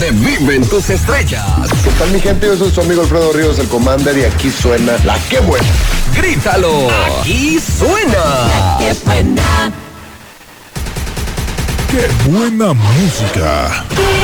donde viven tus estrellas. ¿Qué tal, mi gente? Yo soy su amigo Alfredo Ríos, el Commander, y aquí suena La Que Buena. Grítalo, aquí suena La Que Buena. ¡Qué buena música!